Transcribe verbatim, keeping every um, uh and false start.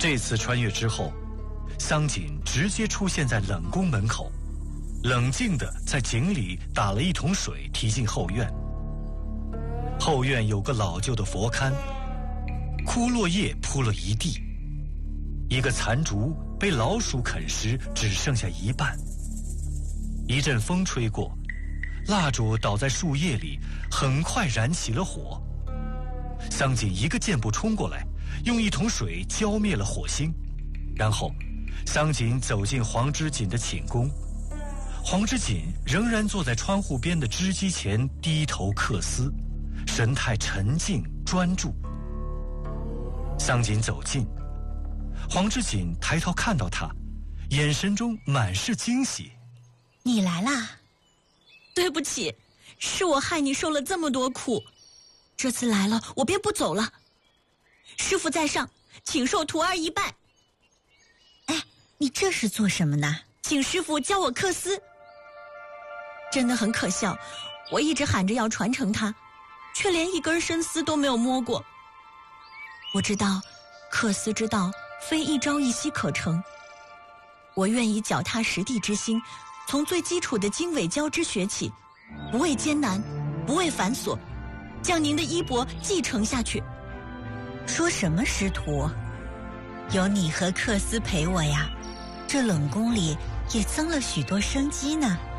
这次穿越之后，桑锦直接出现在冷宫门口，冷静地在井里打了一桶水提进后院。后院有个老旧的佛龛，枯落叶铺了一地，一个残竹被老鼠啃食，只剩下一半。一阵风吹过，蜡烛倒在树叶里，很快燃起了火。桑锦一个箭步冲过来，用一桶水浇灭了火星，然后桑锦走进黄之锦的寝宫。黄之锦仍然坐在窗户边的织机前，低头刻丝，神态沉静专注。桑锦走近，黄之锦抬头看到他，眼神中满是惊喜。 你来啦？ 对不起，是我害你受了这么多苦，这次来了我便不走了。师父在上，请受徒儿一拜。 哎，你这是做什么呢？ 请师父教我刻丝。真的很可笑，我一直喊着要传承它，却连一根生丝都没有摸过。我知道刻丝之道非一朝一夕可成，我愿以脚踏实地之心，从最基础的经纬交织学起，不畏艰难，不畏繁琐，将您的衣钵继承下去。 说什么师徒？有你和克斯陪我呀，这冷宫里也增了许多生机呢。